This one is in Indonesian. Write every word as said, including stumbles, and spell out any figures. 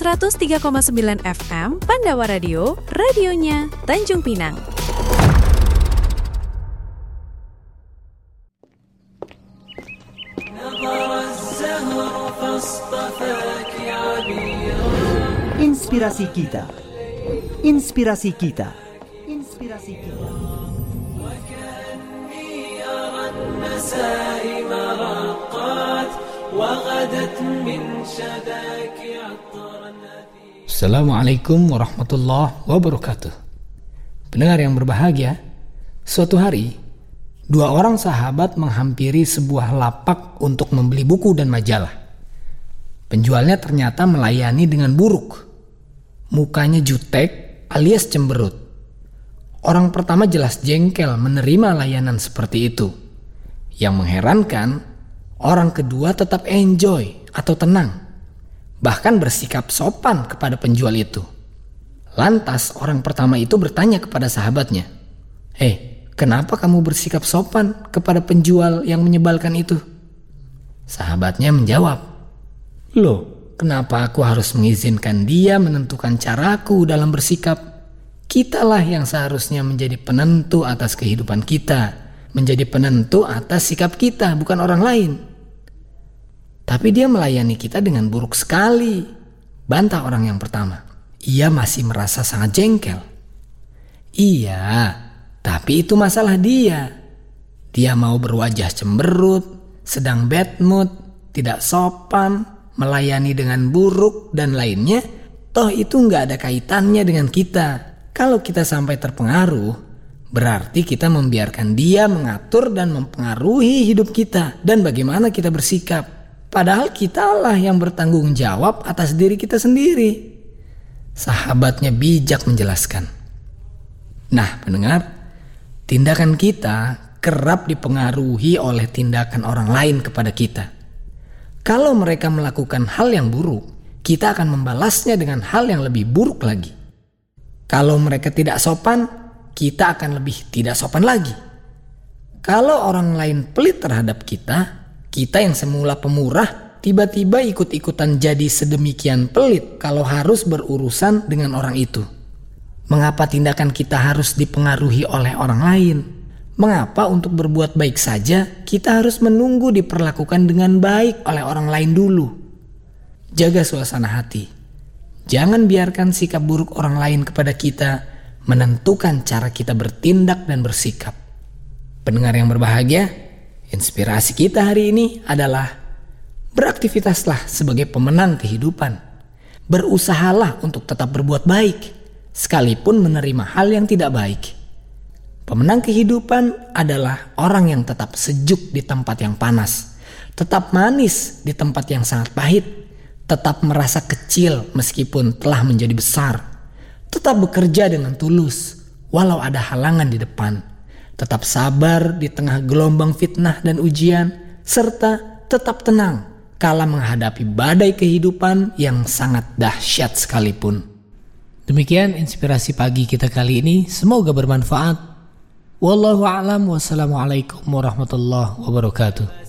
seratus tiga koma sembilan F M Pandawa Radio, radionya Tanjung Pinang. Inspirasi kita. Inspirasi kita. Inspirasi kita. Assalamualaikum warahmatullahi wabarakatuh. Pendengar yang berbahagia, suatu hari dua orang sahabat menghampiri sebuah lapak untuk membeli buku dan majalah. Penjualnya ternyata melayani dengan buruk. Mukanya jutek alias cemberut. Orang pertama jelas jengkel menerima layanan seperti itu. Yang mengherankan, orang kedua tetap enjoy atau tenang, bahkan bersikap sopan kepada penjual itu. Lantas orang pertama itu bertanya kepada sahabatnya, "Hei, kenapa kamu bersikap sopan kepada penjual yang menyebalkan itu?" Sahabatnya menjawab, "Loh, kenapa aku harus mengizinkan dia menentukan caraku dalam bersikap? Kitalah yang seharusnya menjadi penentu atas kehidupan kita, menjadi penentu atas sikap kita, bukan orang lain." "Tapi dia melayani kita dengan buruk sekali," bantah orang yang pertama. Ia masih merasa sangat jengkel. "Iya, tapi itu masalah dia. Dia mau berwajah cemberut, sedang bad mood, tidak sopan, melayani dengan buruk, dan lainnya. Toh itu gak ada kaitannya dengan kita. Kalau kita sampai terpengaruh, berarti kita membiarkan dia mengatur dan mempengaruhi hidup kita dan bagaimana kita bersikap. Padahal kitalah yang bertanggung jawab atas diri kita sendiri." Sahabatnya bijak menjelaskan. Nah, pendengar, tindakan kita kerap dipengaruhi oleh tindakan orang lain kepada kita. Kalau mereka melakukan hal yang buruk, kita akan membalasnya dengan hal yang lebih buruk lagi. Kalau mereka tidak sopan, kita akan lebih tidak sopan lagi. Kalau orang lain pelit terhadap kita, kita yang semula pemurah tiba-tiba ikut-ikutan jadi sedemikian pelit kalau harus berurusan dengan orang itu. Mengapa tindakan kita harus dipengaruhi oleh orang lain? Mengapa untuk berbuat baik saja kita harus menunggu diperlakukan dengan baik oleh orang lain dulu? Jaga suasana hati. Jangan biarkan sikap buruk orang lain kepada kita menentukan cara kita bertindak dan bersikap. Pendengar yang berbahagia, inspirasi kita hari ini adalah beraktivitaslah sebagai pemenang kehidupan. Berusahalah untuk tetap berbuat baik, sekalipun menerima hal yang tidak baik. Pemenang kehidupan adalah orang yang tetap sejuk di tempat yang panas, tetap manis di tempat yang sangat pahit, tetap merasa kecil meskipun telah menjadi besar, tetap bekerja dengan tulus walau ada halangan di depan, tetap sabar di tengah gelombang fitnah dan ujian, serta tetap tenang kala menghadapi badai kehidupan yang sangat dahsyat sekalipun. Demikian inspirasi pagi kita kali ini, semoga bermanfaat. Wallahu a'lam, wassalamualaikum warahmatullahi wabarakatuh.